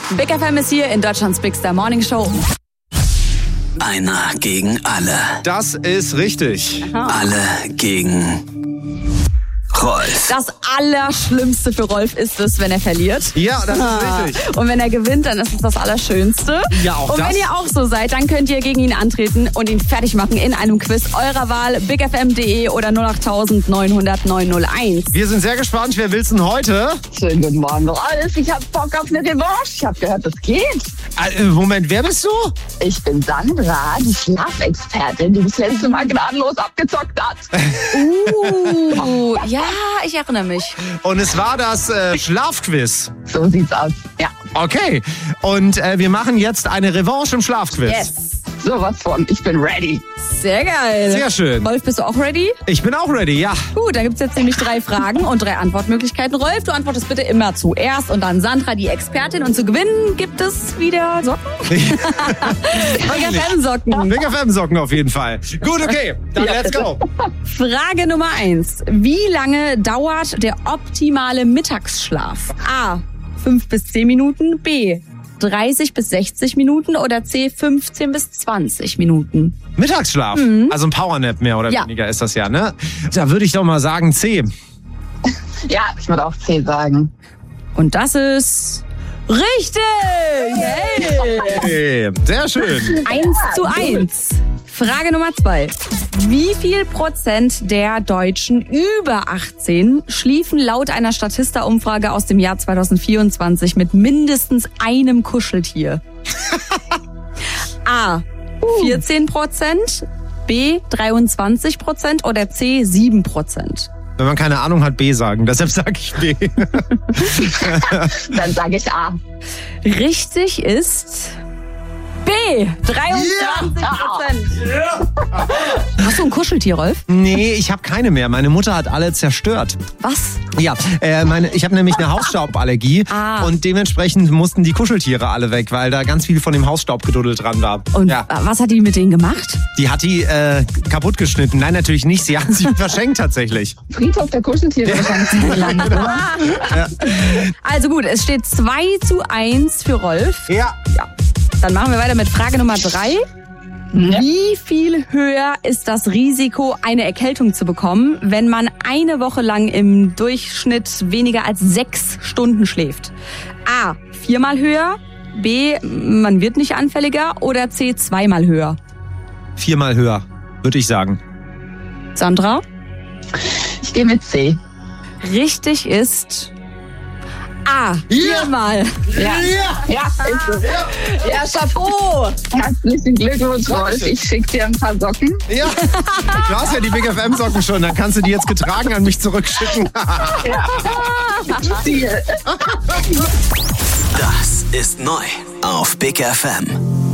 Big FM ist hier in Deutschlands Big Star Morning Show. Einer gegen alle. Das ist richtig. Alle gegen Rolf. Das Allerschlimmste für Rolf ist es, wenn er verliert. Ja, das ist richtig. Und wenn er gewinnt, dann ist es das Allerschönste. Ja, auch und das. wenn ihr auch so seid, dann könnt ihr gegen ihn antreten und ihn fertig machen in einem Quiz eurer Wahl. bigfm.de oder 08000 900 901. Wir sind sehr gespannt. Wer will's denn heute? Schönen guten Morgen, Rolf. Ich hab Bock auf eine Revanche. Ich hab gehört, das geht. Moment, wer bist du? Ich bin Sandra, die Schlafexpertin, die das letzte Mal gnadenlos abgezockt hat. Ja, ich erinnere mich. Und es war das Schlafquiz. So sieht's aus. Ja, Okay. Und wir machen jetzt eine Revanche im Schlafquiz. Yes. sowas von. Ich bin ready. Sehr geil. Sehr schön. Rolf, bist du auch ready? Ich bin auch ready, ja. Gut, dann gibt's jetzt nämlich 3 Fragen und 3 Antwortmöglichkeiten. Rolf, du antwortest bitte immer zuerst und dann Sandra, die Expertin. Und zu gewinnen gibt es wieder Socken. Big FM Socken. Big FM Socken auf jeden Fall. Gut, okay. Dann let's go. Frage Nummer 1. Wie lange dauert der optimale Mittagsschlaf? A. 5 bis 10 Minuten. B. 30 bis 60 Minuten oder C. 15 bis 20 Minuten. Mittagsschlaf. Also ein Powernap mehr oder Ja. weniger ist das ja, ne? Da würde ich doch mal sagen C. Ja, ich würde auch C sagen. Und das ist richtig! Hey. Hey, sehr schön. 1:1. Frage Nummer 2. Wie viel Prozent der Deutschen über 18 schliefen laut einer Statista-Umfrage aus dem Jahr 2024 mit mindestens einem Kuscheltier? A. 14%, B. 23% oder C. 7%? Wenn man keine Ahnung hat, B sagen. Deshalb sage ich B. Dann sage ich A. Richtig ist B. 23%. Hast du ein Kuscheltier, Rolf? Nee, ich habe keine mehr. Meine Mutter hat alle zerstört. Was? Ja, ich habe nämlich eine Hausstauballergie und dementsprechend mussten die Kuscheltiere alle weg, weil da ganz viel von dem Hausstaubgeduddel dran war. Und ja, was hat die mit denen gemacht? die hat die kaputt geschnitten. Nein, natürlich nicht. Sie hat sie verschenkt tatsächlich. Friedhof der Kuscheltiere wahrscheinlich gelandet, oder? Also gut, es steht 2:1 für Rolf. Ja. Dann machen wir weiter mit Frage Nummer 3. Wie viel höher ist das Risiko, eine Erkältung zu bekommen, wenn man eine Woche lang im Durchschnitt weniger als 6 Stunden schläft? A. 4-mal höher. B. Man wird nicht anfälliger. Oder C. 2-mal höher. 4-mal höher, würde ich sagen. Sandra? Ich gehe mit C. Richtig ist A. 4-mal. Ja, ist so. Ja, Chapeau. Herzlichen Glückwunsch, Rolf. Ich schicke dir ein paar Socken. Ja. Du hast ja die Big FM Socken schon, dann kannst du die jetzt getragen an mich zurückschicken. Ziel. Das ist neu auf Big FM.